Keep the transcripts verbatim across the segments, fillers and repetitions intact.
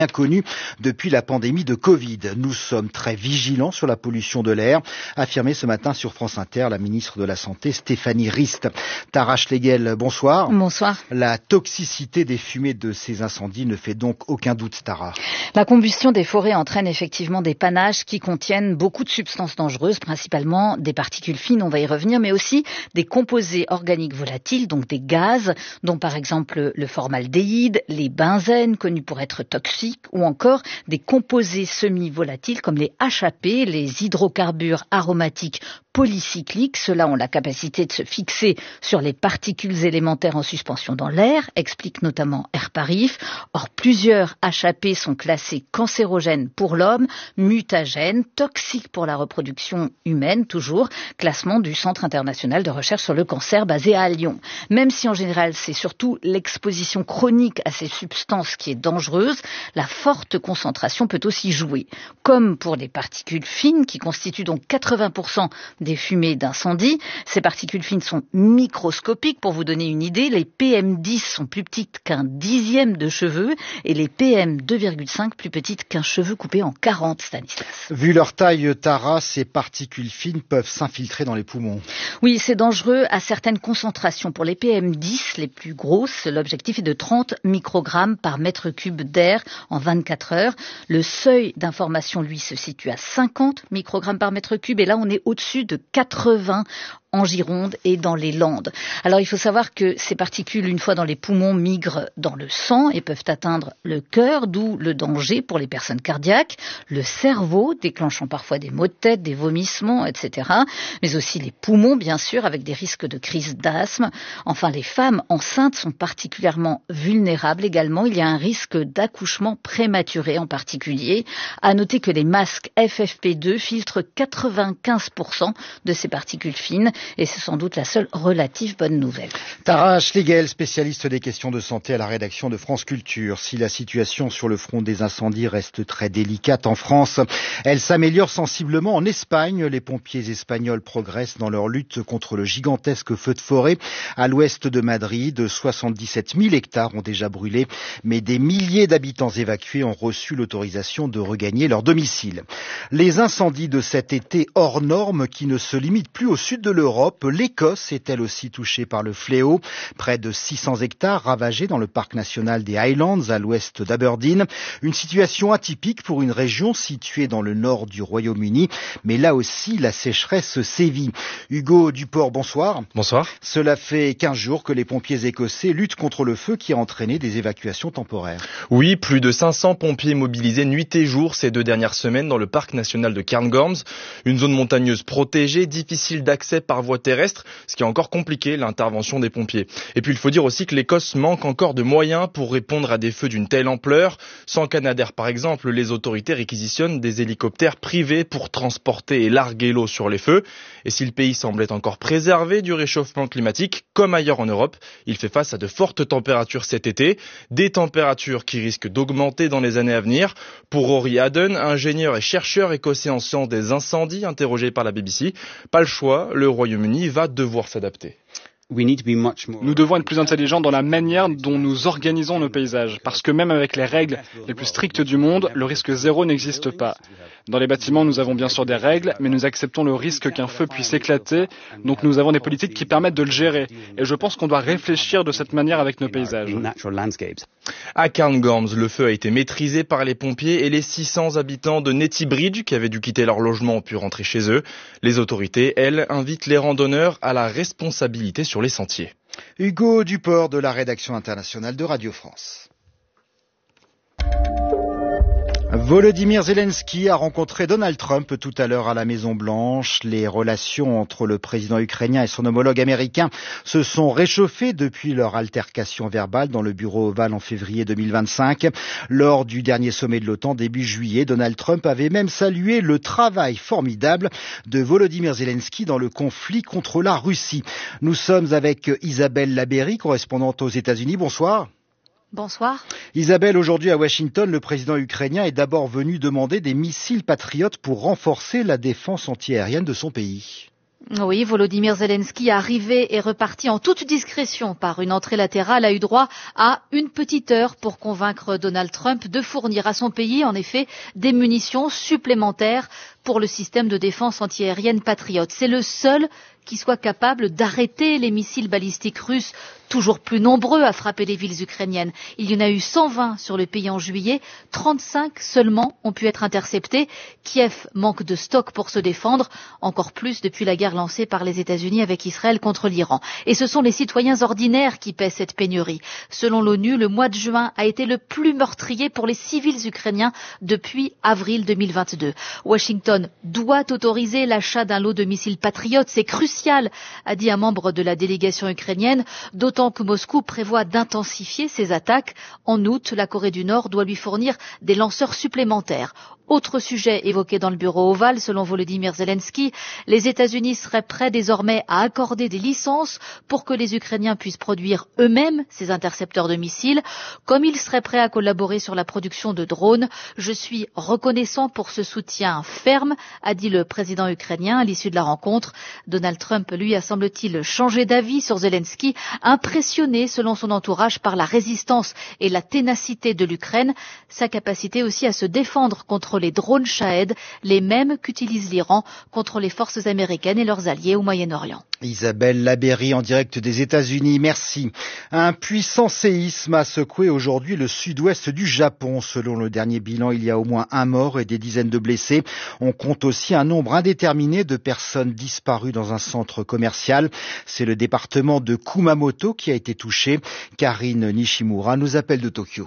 connu depuis la pandémie de Covid. Nous sommes très vigilants sur la pollution de l'air, affirmé ce matin sur France Inter la ministre de la Santé Stéphanie Rist. Tara Schlegel, bonsoir. Bonsoir. La toxicité des fumées de ces incendies ne fait donc aucun doute, Tara. La combustion des forêts entraîne effectivement des panaches qui contiennent beaucoup de substances dangereuses, principalement des particules fines, on va y revenir, mais aussi des composés organiques volatiles, donc des gaz, dont par exemple le formaldéhyde, les benzènes, connus pour être toxiques, ou encore des composés semi-volatiles comme les H A P, les hydrocarbures aromatiques polycycliques. Ceux-là ont la capacité de se fixer sur les particules élémentaires en suspension dans l'air, explique notamment Airparif. Or, plusieurs H A P sont classés cancérogènes pour l'homme, mutagènes, toxiques pour la reproduction humaine, toujours, classement du Centre international de recherche sur le cancer basé à Lyon. Même si en général c'est surtout l'exposition chronique à ces substances qui est dangereuse, la forte concentration peut aussi jouer. Comme pour les particules fines qui constituent donc quatre-vingts pour cent des fumées d'incendie. Ces particules fines sont microscopiques. Pour vous donner une idée, les P M dix sont plus petites qu'un dixième de cheveux et les P M deux virgule cinq plus petites qu'un cheveu coupé en quarante, Stanislas. Vu leur taille, Tara, ces particules fines peuvent s'infiltrer dans les poumons. Oui, c'est dangereux à certaines concentrations. Pour les P M dix, les plus grosses, l'objectif est de trente microgrammes par mètre cube d'air en vingt-quatre heures. Le seuil d'information, lui, se situe à cinquante microgrammes par mètre cube et là, on est au-dessus de quatre-vingts en Gironde et dans les Landes. Alors il faut savoir que ces particules, une fois dans les poumons, migrent dans le sang et peuvent atteindre le cœur, d'où le danger pour les personnes cardiaques, le cerveau, déclenchant parfois des maux de tête, des vomissements, et cetera. Mais aussi les poumons, bien sûr, avec des risques de crise d'asthme. Enfin, les femmes enceintes sont particulièrement vulnérables également. Il y a un risque d'accouchement prématuré en particulier. À noter que les masques F F P deux filtrent quatre-vingt-quinze pour cent de ces particules fines. Et c'est sans doute la seule relative bonne nouvelle. Tara Schlegel, spécialiste des questions de santé à la rédaction de France Culture. Si la situation sur le front des incendies reste très délicate en France, elle s'améliore sensiblement en Espagne. Les pompiers espagnols progressent dans leur lutte contre le gigantesque feu de forêt. À l'ouest de Madrid, soixante-dix-sept mille hectares ont déjà brûlé, mais des milliers d'habitants évacués ont reçu l'autorisation de regagner leur domicile. Les incendies de cet été hors norme qui ne se limitent plus au sud de l'Europe. L'Écosse est elle aussi touchée par le fléau. Près de six cents hectares ravagés dans le parc national des Highlands à l'ouest d'Aberdeen. Une situation atypique pour une région située dans le nord du Royaume-Uni. Mais là aussi, la sécheresse sévit. Hugo Duport, bonsoir. Bonsoir. Cela fait quinze jours que les pompiers écossais luttent contre le feu qui a entraîné des évacuations temporaires. Oui, plus de cinq cents pompiers mobilisés nuit et jour ces deux dernières semaines dans le parc national de Cairngorms. Une zone montagneuse protégée, difficile d'accès par voie terrestre, ce qui a encore compliqué l'intervention des pompiers. Et puis il faut dire aussi que l'Écosse manque encore de moyens pour répondre à des feux d'une telle ampleur. Sans Canadair par exemple, les autorités réquisitionnent des hélicoptères privés pour transporter et larguer l'eau sur les feux. Et si le pays semblait encore préservé du réchauffement climatique, comme ailleurs en Europe, il fait face à de fortes températures cet été, des températures qui risquent d'augmenter dans les années à venir. Pour Rory Hadden, ingénieur et chercheur écossais en sciences des incendies, interrogé par la B B C, pas le choix, le Royaume-Uni va devoir s'adapter. Nous devons être plus intelligents dans la manière dont nous organisons nos paysages, parce que même avec les règles les plus strictes du monde, le risque zéro n'existe pas. Dans les bâtiments, nous avons bien sûr des règles, mais nous acceptons le risque qu'un feu puisse éclater, donc nous avons des politiques qui permettent de le gérer. Et je pense qu'on doit réfléchir de cette manière avec nos paysages. À Cairngorms, le feu a été maîtrisé par les pompiers et les six cents habitants de Netty Bridge qui avaient dû quitter leur logement ont pu rentrer chez eux. Les autorités, elles, invitent les randonneurs à la responsabilité sur les sentiers. Hugo Duport de la rédaction internationale de Radio France. Volodymyr Zelensky a rencontré Donald Trump tout à l'heure à la Maison-Blanche. Les relations entre le président ukrainien et son homologue américain se sont réchauffées depuis leur altercation verbale dans le bureau ovale en février deux mille vingt-cinq. Lors du dernier sommet de l'OTAN début juillet, Donald Trump avait même salué le travail formidable de Volodymyr Zelensky dans le conflit contre la Russie. Nous sommes avec Isabelle Labéry, correspondante aux États-Unis. Bonsoir. Bonsoir. Isabelle, aujourd'hui à Washington, le président ukrainien est d'abord venu demander des missiles patriotes pour renforcer la défense antiaérienne de son pays. Oui, Volodymyr Zelensky, arrivé et reparti en toute discrétion par une entrée latérale, a eu droit à une petite heure pour convaincre Donald Trump de fournir à son pays, en effet, des munitions supplémentaires pour le système de défense antiaérienne Patriot. C'est le seul qui soit capable d'arrêter les missiles balistiques russes, toujours plus nombreux à frapper les villes ukrainiennes. Il y en a eu cent vingt sur le pays en juillet, trente-cinq seulement ont pu être interceptés. Kiev manque de stock pour se défendre, encore plus depuis la guerre lancée par les États-Unis avec Israël contre l'Iran. Et ce sont les citoyens ordinaires qui paient cette pénurie. Selon l'ONU, le mois de juin a été le plus meurtrier pour les civils ukrainiens depuis avril deux mille vingt-deux. Washington doit autoriser l'achat d'un lot de missiles Patriot, c'est crucial, a dit un membre de la délégation ukrainienne, d'autant que Moscou prévoit d'intensifier ses attaques. En août, la Corée du Nord doit lui fournir des lanceurs supplémentaires. Autre sujet évoqué dans le bureau ovale, selon Volodymyr Zelensky, les États-Unis seraient prêts désormais à accorder des licences pour que les Ukrainiens puissent produire eux-mêmes ces intercepteurs de missiles, comme ils seraient prêts à collaborer sur la production de drones. Je suis reconnaissant pour ce soutien ferme, a dit le président ukrainien à l'issue de la rencontre. Donald Trump, lui, a semble-t-il changé d'avis sur Zelensky, impressionné, selon son entourage, par la résistance et la ténacité de l'Ukraine, sa capacité aussi à se défendre contre les drones Shahed, les mêmes qu'utilise l'Iran contre les forces américaines et leurs alliés au Moyen-Orient. Isabelle Labéry en direct des États-Unis, merci. Un puissant séisme a secoué aujourd'hui le sud-ouest du Japon. Selon le dernier bilan, il y a au moins un mort et des dizaines de blessés. On compte aussi un nombre indéterminé de personnes disparues dans un centre commercial. C'est le département de Kumamoto qui a été touché. Karine Nishimura nous appelle de Tokyo.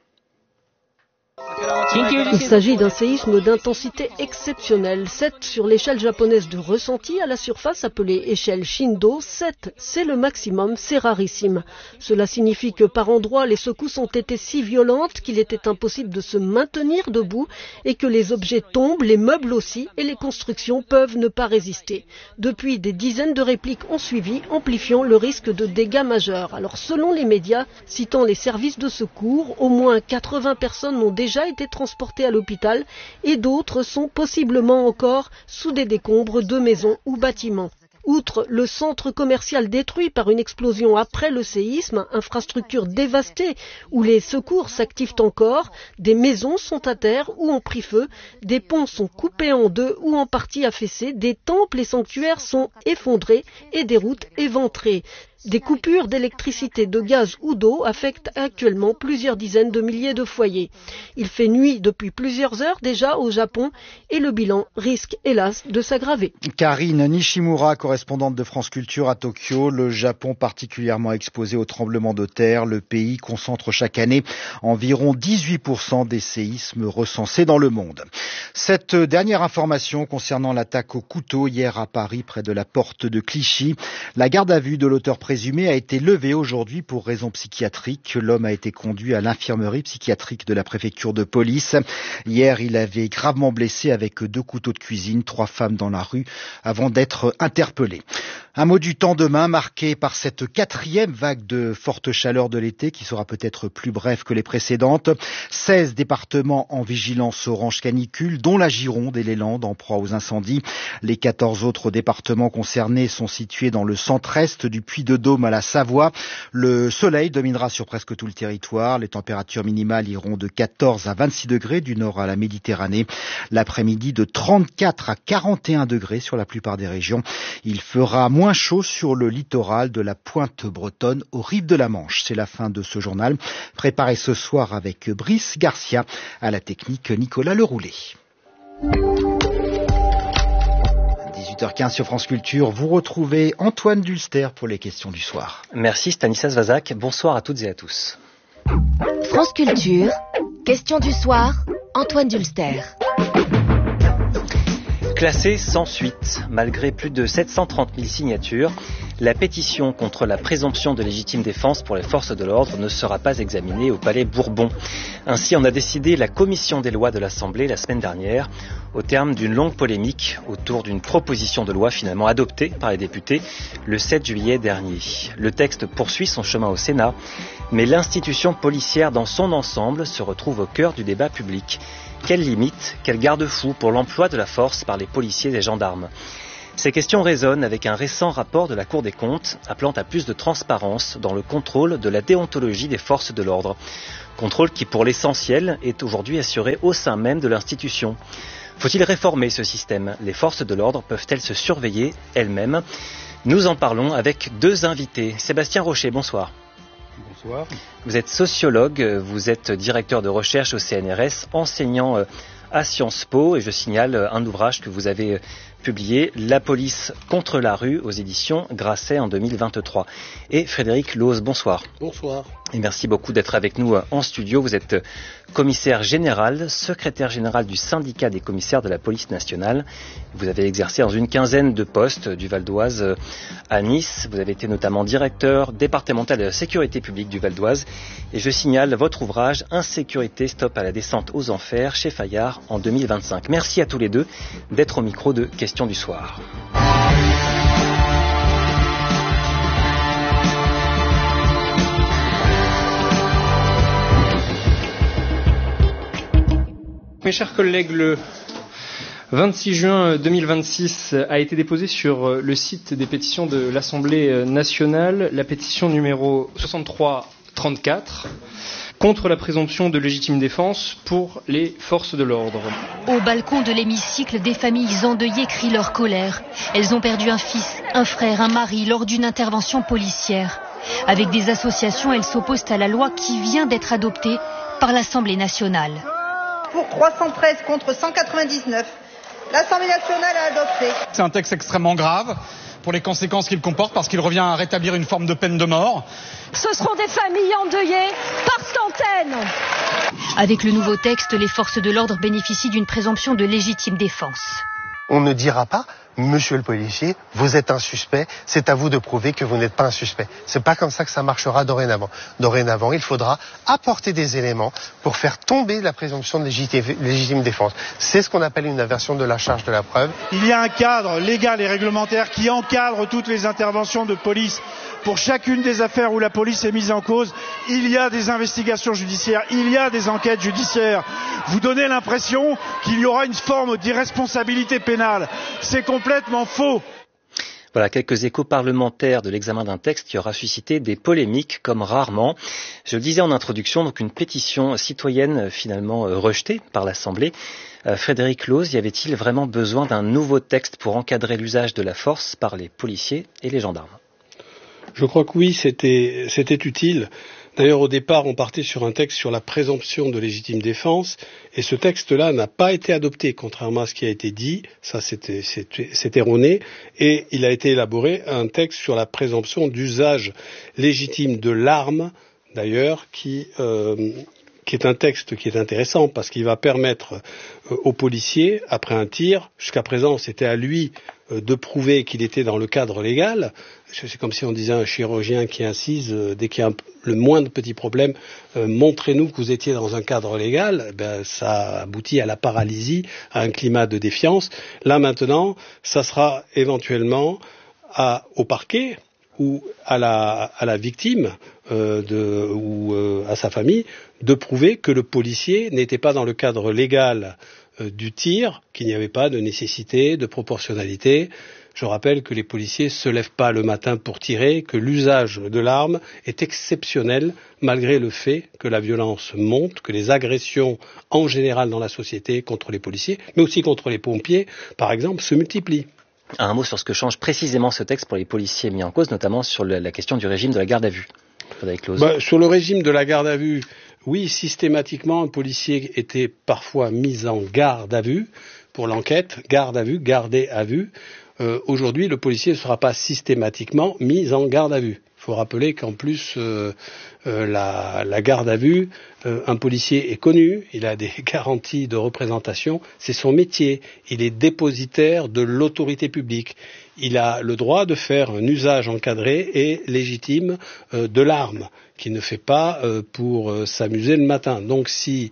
Il s'agit d'un séisme d'intensité exceptionnelle. sept sur l'échelle japonaise de ressenti à la surface appelée échelle Shindo. sept, c'est le maximum, c'est rarissime. Cela signifie que par endroits, les secousses ont été si violentes qu'il était impossible de se maintenir debout et que les objets tombent, les meubles aussi, et les constructions peuvent ne pas résister. Depuis, des dizaines de répliques ont suivi, amplifiant le risque de dégâts majeurs. Alors, selon les médias, citant les services de secours, au moins quatre-vingts personnes ont déjà été transportés à l'hôpital et d'autres sont possiblement encore sous des décombres de maisons ou bâtiments. Outre le centre commercial détruit par une explosion après le séisme, infrastructure dévastée où les secours s'activent encore, des maisons sont à terre ou ont pris feu, des ponts sont coupés en deux ou en partie affaissés, des temples et sanctuaires sont effondrés et des routes éventrées. Des coupures d'électricité, de gaz ou d'eau affectent actuellement plusieurs dizaines de milliers de foyers. Il fait nuit depuis plusieurs heures déjà au Japon et le bilan risque hélas de s'aggraver. Karine Nishimura, correspondante de France Culture à Tokyo. Le Japon particulièrement exposé aux tremblements de terre. Le pays concentre chaque année environ dix-huit pour cent des séismes recensés dans le monde. Cette dernière information concernant l'attaque au couteau hier à Paris près de la porte de Clichy. La garde à vue de l'auteur présumé a été levé aujourd'hui pour raisons psychiatriques. L'homme a été conduit à l'infirmerie psychiatrique de la préfecture de police. Hier, il avait gravement blessé avec deux couteaux de cuisine trois femmes dans la rue avant d'être interpellé. Un mot du temps demain marqué par cette quatrième vague de forte chaleur de l'été qui sera peut-être plus brève que les précédentes. seize départements en vigilance orange canicule, dont la Gironde et les Landes en proie aux incendies. Les quatorze autres départements concernés sont situés dans le centre-est du Puy-de-Dôme à la Savoie. Le soleil dominera sur presque tout le territoire. Les températures minimales iront de quatorze à vingt-six degrés du nord à la Méditerranée. L'après-midi de trente-quatre à quarante et un degrés sur la plupart des régions. Il fera moins moins chaud sur le littoral de la pointe bretonne aux rives de la Manche. C'est la fin de ce journal, préparé ce soir avec Brice Garcia, à la technique Nicolas Leroulet. dix-huit heures quinze sur France Culture, vous retrouvez Antoine Dulster pour les questions du soir. Merci Stanislas Vazak, bonsoir à toutes et à tous. France Culture, questions du soir, Antoine Dulster. Classée sans suite, malgré plus de sept cent trente mille signatures, la pétition contre la présomption de légitime défense pour les forces de l'ordre ne sera pas examinée au Palais Bourbon. Ainsi en a décidé la commission des lois de l'Assemblée la semaine dernière, au terme d'une longue polémique autour d'une proposition de loi finalement adoptée par les députés le sept juillet dernier. Le texte poursuit son chemin au Sénat, mais l'institution policière dans son ensemble se retrouve au cœur du débat public. Quelles limites, quels garde-fous pour l'emploi de la force par les policiers et gendarmes ? Ces questions résonnent avec un récent rapport de la Cour des comptes appelant à plus de transparence dans le contrôle de la déontologie des forces de l'ordre. Contrôle qui, pour l'essentiel, est aujourd'hui assuré au sein même de l'institution. Faut-il réformer ce système ? Les forces de l'ordre peuvent-elles se surveiller elles-mêmes ? Nous en parlons avec deux invités. Sébastien Rocher, bonsoir. Bonsoir. Vous êtes sociologue, vous êtes directeur de recherche au C N R S, enseignant à Sciences Po, et je signale un ouvrage que vous avez publié, La police contre la rue, aux éditions Grasset en deux mille vingt-trois. Et Frédéric Loos, bonsoir. Bonsoir. Et merci beaucoup d'être avec nous en studio. Vous êtes commissaire général, secrétaire général du syndicat des commissaires de la police nationale. Vous avez exercé dans une quinzaine de postes du Val d'Oise à Nice. Vous avez été notamment directeur départemental de la sécurité publique du Val d'Oise. Et je signale votre ouvrage Insécurité, stop à la descente aux enfers chez Fayard en deux mille vingt-cinq. Merci à tous les deux d'être au micro de Questions du soir. Mes chers collègues, le vingt-six juin deux mille vingt-six a été déposée sur le site des pétitions de l'Assemblée nationale la pétition numéro soixante-trois trente-quatre contre la présomption de légitime défense pour les forces de l'ordre. Au balcon de l'hémicycle, des familles endeuillées crient leur colère. Elles ont perdu un fils, un frère, un mari lors d'une intervention policière. Avec des associations, elles s'opposent à la loi qui vient d'être adoptée par l'Assemblée nationale. Pour trois cent treize contre cent quatre-vingt-dix-neuf, l'Assemblée nationale a adopté. C'est un texte extrêmement grave pour les conséquences qu'il comporte, parce qu'il revient à rétablir une forme de peine de mort. Ce seront des familles endeuillées par centaines. Avec le nouveau texte, les forces de l'ordre bénéficient d'une présomption de légitime défense. On ne dira pas, monsieur le policier, vous êtes un suspect, c'est à vous de prouver que vous n'êtes pas un suspect. C'est pas comme ça que ça marchera dorénavant. Dorénavant, il faudra apporter des éléments pour faire tomber la présomption de légitime défense. C'est ce qu'on appelle une inversion de la charge de la preuve. Il y a un cadre légal et réglementaire qui encadre toutes les interventions de police. Pour chacune des affaires où la police est mise en cause, il y a des investigations judiciaires, il y a des enquêtes judiciaires. Vous donnez l'impression qu'il y aura une forme d'irresponsabilité pénale. C'est complètement faux. Voilà quelques échos parlementaires de l'examen d'un texte qui aura suscité des polémiques comme rarement. Je le disais en introduction, donc une pétition citoyenne finalement rejetée par l'Assemblée. Euh, Frédéric Loos, y avait-il vraiment besoin d'un nouveau texte pour encadrer l'usage de la force par les policiers et les gendarmes ? Je crois que oui, c'était, c'était utile. D'ailleurs, au départ, on partait sur un texte sur la présomption de légitime défense, et ce texte-là n'a pas été adopté, contrairement à ce qui a été dit. Ça, c'était, c'était, c'est erroné. Et il a été élaboré un texte sur la présomption d'usage légitime de l'arme, d'ailleurs, qui, euh, qui est un texte qui est intéressant parce qu'il va permettre euh, aux policiers, après un tir, jusqu'à présent, c'était à lui euh, de prouver qu'il était dans le cadre légal. C'est comme si on disait à un chirurgien qui incise, euh, dès qu'il y a un, le moindre petit problème, euh, montrez-nous que vous étiez dans un cadre légal. Ben, ça aboutit à la paralysie, à un climat de défiance. Là maintenant, ça sera éventuellement à, au parquet ou à la, à la victime euh, de, ou euh, à sa famille de prouver que le policier n'était pas dans le cadre légal euh, du tir, qu'il n'y avait pas de nécessité, de proportionnalité. Je rappelle que les policiers ne se lèvent pas le matin pour tirer, que l'usage de l'arme est exceptionnel malgré le fait que la violence monte, que les agressions en général dans la société contre les policiers, mais aussi contre les pompiers, par exemple, se multiplient. Un mot sur ce que change précisément ce texte pour les policiers mis en cause, notamment sur la question du régime de la garde à vue. Bah, sur le régime de la garde à vue, oui, systématiquement, un policier était parfois mis en garde à vue pour l'enquête, garde à vue, gardé à vue. Euh, aujourd'hui, le policier ne sera pas systématiquement mis en garde à vue. Il faut rappeler qu'en plus, euh, euh, la, la garde à vue, euh, un policier est connu, il a des garanties de représentation, c'est son métier, il est dépositaire de l'autorité publique. Il a le droit de faire un usage encadré et légitime euh, de l'arme, qu'il ne fait pas euh, pour euh, s'amuser le matin. Donc si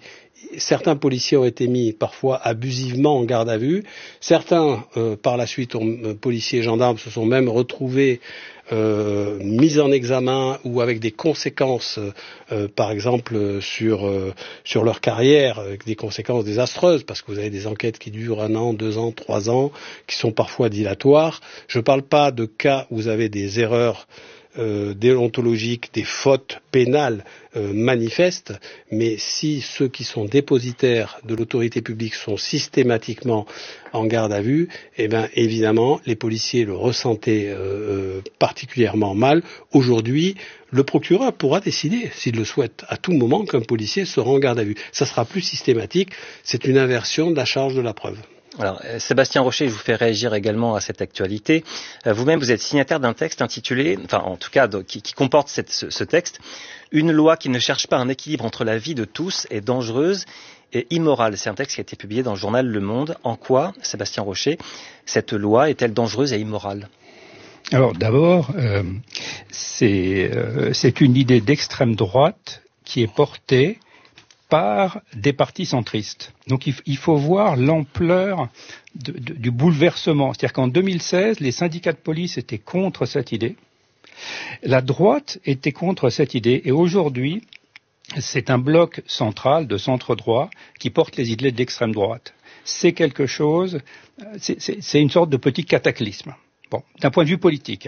certains policiers ont été mis parfois abusivement en garde à vue. Certains, euh, par la suite, ont, euh, policiers et gendarmes se sont même retrouvés Euh, mise en examen ou avec des conséquences, euh, par exemple sur euh, sur leur carrière, avec des conséquences désastreuses, parce que vous avez des enquêtes qui durent un an, deux ans, trois ans, qui sont parfois dilatoires. Je ne parle pas de cas où vous avez des erreurs euh, déontologiques, des fautes pénales euh, manifestes, mais si ceux qui sont dépositaires de l'autorité publique sont systématiquement en garde à vue, eh bien évidemment les policiers le ressentaient euh, particulièrement mal. Aujourd'hui, le procureur pourra décider, s'il le souhaite, à tout moment qu'un policier sera en garde à vue. Ça sera plus systématique, c'est une inversion de la charge de la preuve. Alors, Sébastien Rocher, je vous fais réagir également à cette actualité. Vous-même, vous êtes signataire d'un texte intitulé, enfin en tout cas qui, qui comporte cette, ce, ce texte, « Une loi qui ne cherche pas un équilibre entre la vie de tous est dangereuse et immorale ». C'est un texte qui a été publié dans le journal Le Monde. En quoi, Sébastien Rocher, cette loi est-elle dangereuse et immorale ? Alors d'abord, euh, c'est, euh, c'est une idée d'extrême droite qui est portée par des partis centristes. Donc il, il faut voir l'ampleur de, de, du bouleversement. C'est-à-dire qu'en deux mille seize, les syndicats de police étaient contre cette idée. La droite était contre cette idée. Et aujourd'hui, c'est un bloc central de centre-droit qui porte les idées de l'extrême droite. C'est quelque chose, c'est, c'est, c'est une sorte de petit cataclysme. Bon, d'un point de vue politique.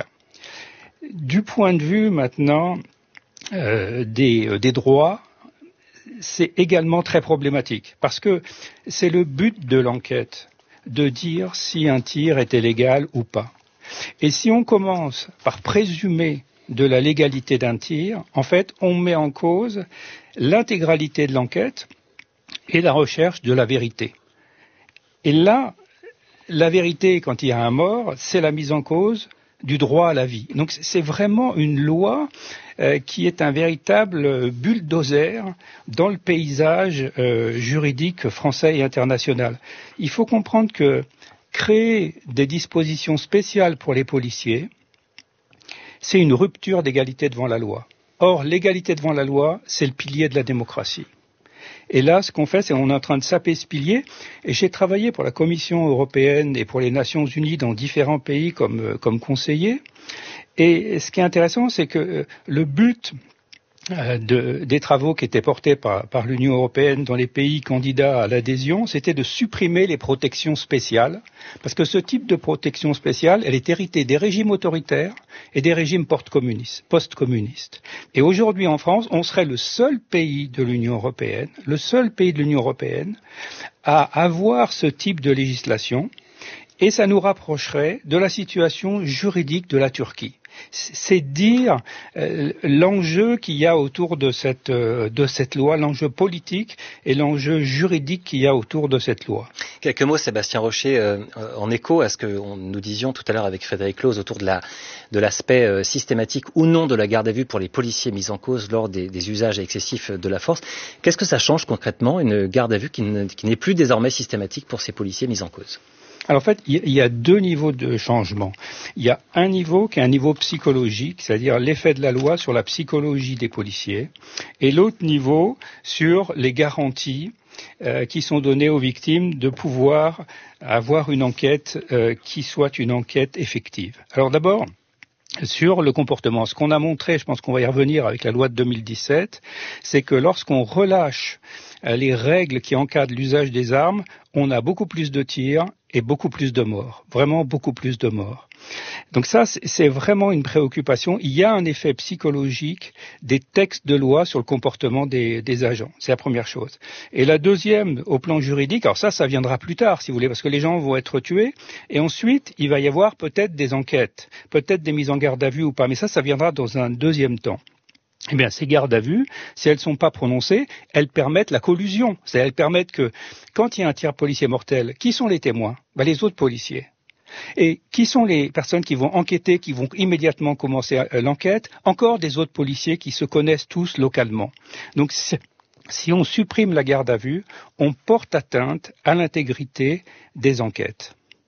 Du point de vue maintenant euh, des, euh, des droits, c'est également très problématique, parce que c'est le but de l'enquête de dire si un tir était légal ou pas. Et si on commence par présumer de la légalité d'un tir, en fait, on met en cause l'intégralité de l'enquête et la recherche de la vérité. Et là, la vérité, quand il y a un mort, c'est la mise en cause du droit à la vie. Donc c'est vraiment une loi euh, qui est un véritable bulldozer dans le paysage euh, juridique français et international. Il faut comprendre que créer des dispositions spéciales pour les policiers, c'est une rupture d'égalité devant la loi. Or, l'égalité devant la loi, c'est le pilier de la démocratie. Et là, ce qu'on fait, c'est qu'on est en train de saper ce pilier. Et j'ai travaillé pour la Commission européenne et pour les Nations Unies dans différents pays comme, comme conseiller. Et ce qui est intéressant, c'est que le but euh, de, des travaux qui étaient portés par, par l'Union européenne dans les pays candidats à l'adhésion, c'était de supprimer les protections spéciales. Parce que ce type de protection spéciale, elle est héritée des régimes autoritaires et des régimes post-communistes. post-communistes. Et aujourd'hui en France, on serait le seul pays de l'Union européenne, le seul pays de l'Union européenne à avoir ce type de législation, et ça nous rapprocherait de la situation juridique de la Turquie. C'est dire euh, l'enjeu qu'il y a autour de cette, euh, de cette loi, l'enjeu politique et l'enjeu juridique qu'il y a autour de cette loi. Quelques mots, Sébastien Rocher, euh, en écho à ce que on, nous disions tout à l'heure avec Frédéric Close autour de, la, de l'aspect euh, systématique ou non de la garde à vue pour les policiers mis en cause lors des, des usages excessifs de la force. Qu'est-ce que ça change concrètement, une garde à vue qui, ne, qui n'est plus désormais systématique pour ces policiers mis en cause ? Alors en fait, il y a deux niveaux de changement. Il y a un niveau qui est un niveau psychologique, c'est-à-dire l'effet de la loi sur la psychologie des policiers, et l'autre niveau sur les garanties euh, qui sont données aux victimes de pouvoir avoir une enquête euh, qui soit une enquête effective. Alors d'abord, sur le comportement, ce qu'on a montré, je pense qu'on va y revenir avec la loi de deux mille dix-sept, c'est que lorsqu'on relâche euh, les règles qui encadrent l'usage des armes, on a beaucoup plus de tirs et beaucoup plus de morts, vraiment beaucoup plus de morts. Donc ça, c'est vraiment une préoccupation. Il y a un effet psychologique des textes de loi sur le comportement des, des agents. C'est la première chose. Et la deuxième, au plan juridique, alors ça, ça viendra plus tard, si vous voulez, parce que les gens vont être tués. Et ensuite, il va y avoir peut-être des enquêtes, peut-être des mises en garde à vue ou pas. Mais ça, ça viendra dans un deuxième temps. Eh bien, ces gardes à vue, si elles ne sont pas prononcées, elles permettent la collusion. C'est-à-dire, elles permettent que, quand il y a un tir policier mortel, qui sont les témoins ? Ben, les autres policiers. Et qui sont les personnes qui vont enquêter, qui vont immédiatement commencer l'enquête ? Encore des autres policiers qui se connaissent tous localement. Donc, si on supprime la garde à vue, on porte atteinte à l'intégrité des enquêtes.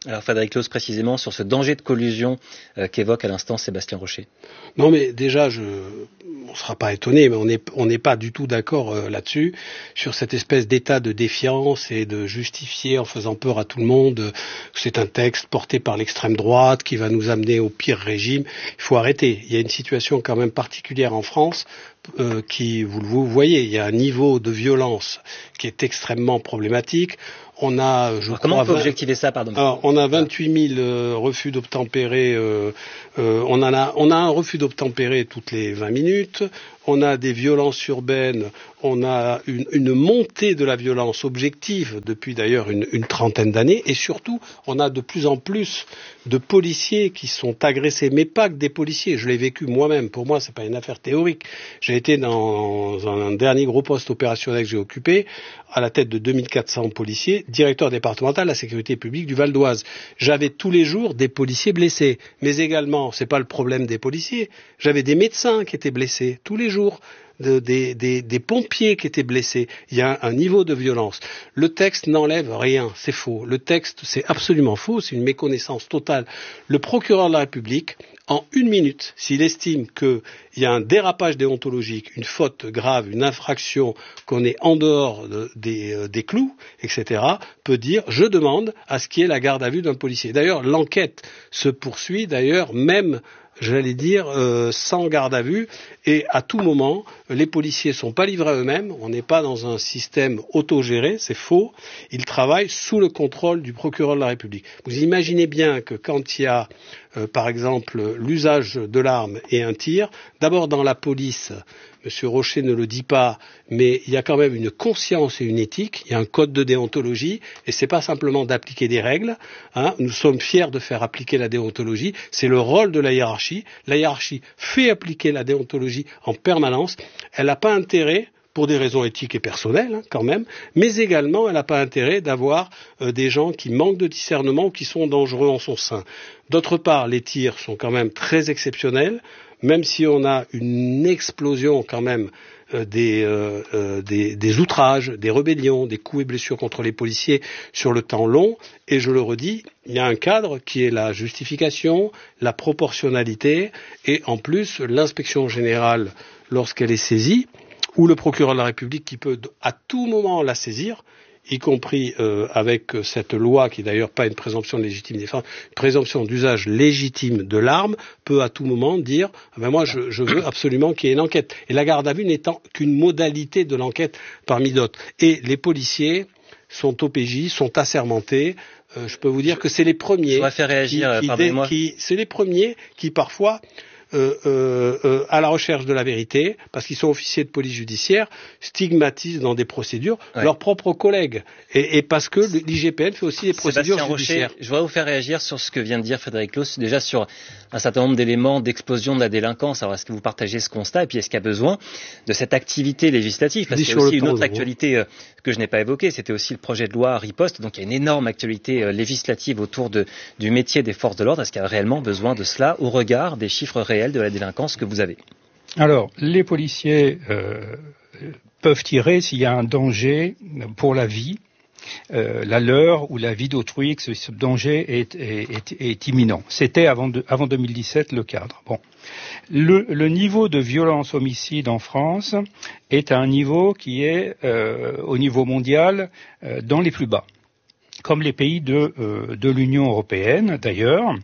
Alors Frédéric Claus, précisément sur ce danger de collusion euh, qu'évoque à l'instant Sébastien Rocher. Non mais déjà, je... on ne sera pas étonné, mais on n'est on n'est pas du tout d'accord euh, là-dessus, sur cette espèce d'état de défiance et de justifier en faisant peur à tout le monde euh, que c'est un texte porté par l'extrême droite qui va nous amener au pire régime. Il faut arrêter. Il y a une situation quand même particulière en France euh, qui, vous le voyez, il y a un niveau de violence qui est extrêmement problématique. On a, je Alors, crois, comment on peut vingt... objectiver ça, pardon Alors, on a vingt-huit mille euh, refus d'obtempérer. Euh, euh, on en a, on a un refus d'obtempérer toutes les vingt minutes. On a des violences urbaines. On a une, une montée de la violence objective depuis d'ailleurs une, une trentaine d'années. Et surtout, on a de plus en plus de policiers qui sont agressés, mais pas que des policiers. Je l'ai vécu moi-même. Pour moi, c'est pas une affaire théorique. J'ai été dans un dernier gros poste opérationnel que j'ai occupé, à la tête de deux mille quatre cents policiers, directeur départemental de la sécurité publique du Val d'Oise. J'avais tous les jours des policiers blessés, mais également, c'est pas le problème des policiers, j'avais des médecins qui étaient blessés tous les jours, de, des, des, des pompiers qui étaient blessés. Il y a un, un niveau de violence. Le texte n'enlève rien, c'est faux. Le texte, c'est absolument faux, c'est une méconnaissance totale. Le procureur de la République, en une minute, s'il estime qu'il y a un dérapage déontologique, une faute grave, une infraction, qu'on est en dehors de, des, euh, des clous, et cetera, peut dire « je demande à ce qu'il y ait la garde à vue d'un policier ». D'ailleurs, l'enquête se poursuit, d'ailleurs, même j'allais dire, euh, sans garde à vue, et à tout moment, les policiers ne sont pas livrés à eux-mêmes, on n'est pas dans un système autogéré, c'est faux, ils travaillent sous le contrôle du procureur de la République. Vous imaginez bien que quand il y a, euh, par exemple, l'usage de l'arme et un tir, d'abord dans la police, Monsieur Rocher ne le dit pas, mais il y a quand même une conscience et une éthique, il y a un code de déontologie, et c'est pas simplement d'appliquer des règles, hein. Nous sommes fiers de faire appliquer la déontologie, c'est le rôle de la hiérarchie, la hiérarchie fait appliquer la déontologie en permanence, elle n'a pas intérêt, pour des raisons éthiques et personnelles, hein, quand même, mais également elle n'a pas intérêt d'avoir euh, des gens qui manquent de discernement ou qui sont dangereux en son sein. D'autre part, les tirs sont quand même très exceptionnels, même si on a une explosion quand même euh, des, euh, euh, des, des outrages, des rébellions, des coups et blessures contre les policiers sur le temps long, et je le redis, il y a un cadre qui est la justification, la proportionnalité, et en plus l'inspection générale, lorsqu'elle est saisie, ou le procureur de la République qui peut à tout moment la saisir, y compris euh, avec cette loi qui est d'ailleurs pas une présomption de légitime défense, une présomption d'usage légitime de l'arme, peut à tout moment dire ah ben moi je, je veux absolument qu'il y ait une enquête. Et la garde à vue n'étant qu'une modalité de l'enquête parmi d'autres. Et les policiers sont O P J, sont assermentés. Euh, je peux vous dire que c'est les premiers. Je voudrais faire réagir, qui, pardonnez-moi. Qui, c'est les premiers qui parfois Euh, euh, euh, à la recherche de la vérité, parce qu'ils sont officiers de police judiciaire, stigmatisent dans des procédures ouais. leurs propres collègues. Et, et parce que l'I G P N fait aussi des procédures Sébastien judiciaires. Rocher, je voudrais vous faire réagir sur ce que vient de dire Frédéric Claus, déjà sur un certain nombre d'éléments d'explosion de la délinquance. Alors, est-ce que vous partagez ce constat? Et puis, est-ce qu'il y a besoin de cette activité législative? Parce qu'il y a aussi une autre actualité euh, que je n'ai pas évoquée, c'était aussi le projet de loi Riposte. Donc, il y a une énorme actualité euh, législative autour de, du métier des forces de l'ordre. Est-ce qu'il y a réellement besoin de cela au regard des chiffres réels de la délinquance que vous avez? Alors, les policiers euh, peuvent tirer s'il y a un danger pour la vie, euh, la leur ou la vie d'autrui, que ce, ce danger est, est, est, est imminent. C'était avant, de, avant deux mille dix-sept le cadre. Bon. Le, le niveau de violence homicide en France est à un niveau qui est, euh, au niveau mondial, euh, dans les plus bas, comme les pays de, euh, de l'Union européenne d'ailleurs.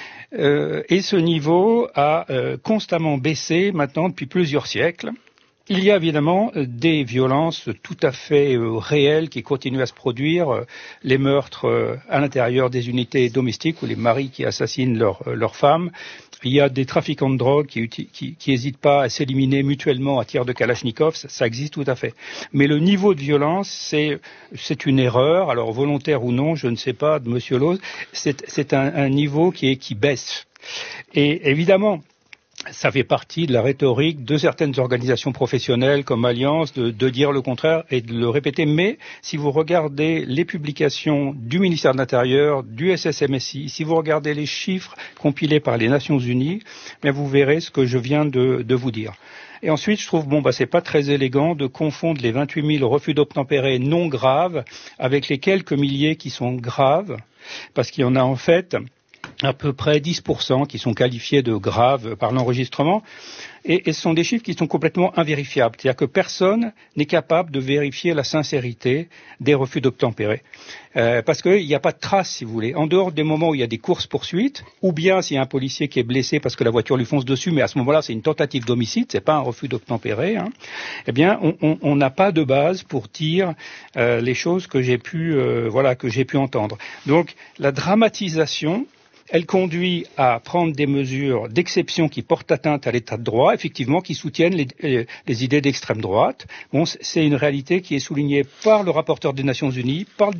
Euh, et ce niveau a euh, constamment baissé maintenant depuis plusieurs siècles. Il y a évidemment euh, des violences tout à fait euh, réelles qui continuent à se produire, euh, les meurtres euh, à l'intérieur des unités domestiques ou les maris qui assassinent leurs euh, leur femmes. Il y a des trafiquants de drogue qui qui, qui hésitent pas à s'éliminer mutuellement à tir de Kalachnikov, ça, ça existe tout à fait. Mais le niveau de violence, c'est c'est une erreur, alors volontaire ou non, je ne sais pas, de Monsieur Loz, c'est c'est un, un niveau qui est qui baisse. Et évidemment, ça fait partie de la rhétorique de certaines organisations professionnelles comme Alliance de, de dire le contraire et de le répéter. Mais si vous regardez les publications du ministère de l'Intérieur, du S S M S I, si vous regardez les chiffres compilés par les Nations Unies, bien vous verrez ce que je viens de, de vous dire. Et ensuite, je trouve, bon, bah, c'est pas très élégant de confondre les vingt-huit mille refus d'obtempérer non graves avec les quelques milliers qui sont graves, parce qu'il y en a en fait à peu près dix pour cent qui sont qualifiés de graves par l'enregistrement, et, et ce sont des chiffres qui sont complètement invérifiables. C'est-à-dire que personne n'est capable de vérifier la sincérité des refus d'obtempérer. Euh, parce qu'il n'y a pas de trace, si vous voulez. En dehors des moments où il y a des courses-poursuites, ou bien s'il y a un policier qui est blessé parce que la voiture lui fonce dessus, mais à ce moment-là, c'est une tentative d'homicide, c'est pas un refus d'obtempérer, hein, eh bien, on n'a pas de base pour dire euh, les choses que j'ai pu, euh, voilà, que j'ai pu entendre. Donc, la dramatisation, elle conduit à prendre des mesures d'exception qui portent atteinte à l'état de droit, effectivement, qui soutiennent les, les idées d'extrême droite. Bon, c'est une réalité qui est soulignée par le rapporteur des Nations Unies, par le